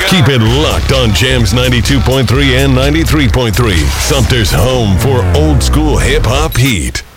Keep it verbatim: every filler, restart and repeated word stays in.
Keep it locked on Jams ninety-two point three and ninety-three point three. Sumter's home for old school hip hop heat.